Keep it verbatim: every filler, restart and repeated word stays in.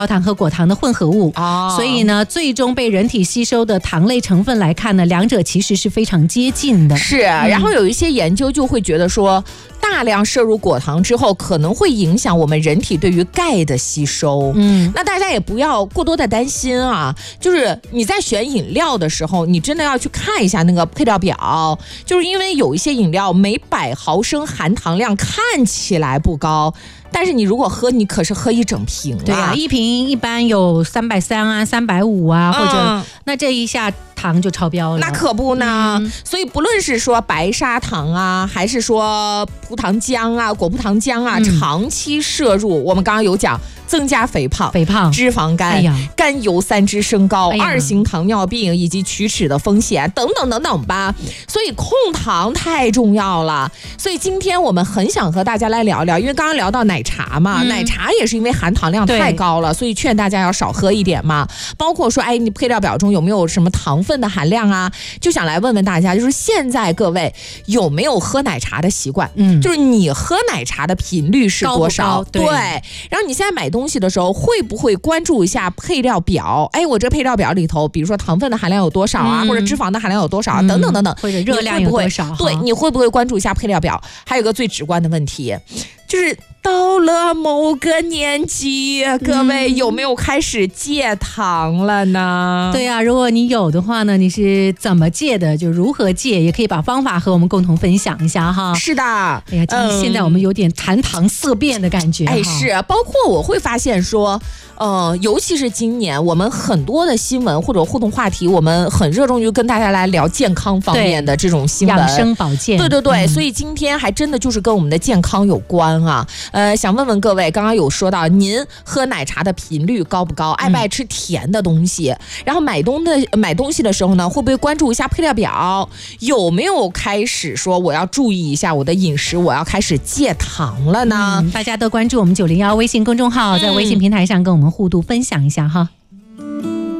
糖和果糖的混合物、哦、所以呢最终被人体吸收的糖类成分来看呢，两者其实是非常接近的。 是、嗯、然后有一些研究就会觉得说大量摄入果糖之后可能会影响我们人体对于钙的吸收。嗯，那大家也不要过多的担心啊，就是你在选饮料的时候你真的要去看一下那个配料表，就是因为有一些饮料每百毫升含糖量看起来不高，但是你如果喝你可是喝一整瓶啊。 对啊，一瓶一般有三百三啊三百五啊、嗯、或者那这一下糖就超标了。 那可不呢、嗯、所以不论是说白砂糖啊还是说葡萄浆啊果葡萄浆啊、嗯、长期摄入我们刚刚有讲增加肥胖肥胖脂肪肝、哎、甘油三酯升高、哎、二型糖尿病以及龋齿的风险等等等等吧，所以控糖太重要了。所以今天我们很想和大家来聊聊，因为刚刚聊到奶茶嘛、嗯、奶茶也是因为含糖量太高了，所以劝大家要少喝一点嘛。包括说哎你配料表中有没有什么糖分的含量啊，就想来问问大家，就是现在各位有没有喝奶茶的习惯？嗯，就是你喝奶茶的频率是多少？ 高不高？对， 对，然后你现在买东西的时候会不会关注一下配料表？哎，我这配料表里头比如说糖分的含量有多少啊、嗯、或者脂肪的含量有多少啊、嗯、等等等等， 或者热量有多少？ 对，你会不会关注一下配料表？还有一个最直观的问题就是到了某个年纪，各位有没有开始戒糖了呢？ 对啊，如果你有的话呢，你是怎么戒的？就如何戒，也可以把方法和我们共同分享一下哈。 是的， 哎呀，嗯、现在我们有点谈糖色变的感觉。 哎，是，包括我会发现说，呃，尤其是今年，我们很多的新闻或者互动话题，我们很热衷于跟大家来聊健康方面的这种新闻， 养生保健。 对对对、 嗯， 所以今天还真的就是跟我们的健康有关啊。呃，想问问各位，刚刚有说到您喝奶茶的频率高不高？爱不爱吃甜的东西？嗯、然后买东的买东西的时候呢，会不会关注一下配料表？有没有开始说我要注意一下我的饮食，我要开始戒糖了呢？ 嗯、大家都关注我们九零幺微信公众号，在微信平台上跟我们互动分享一下哈。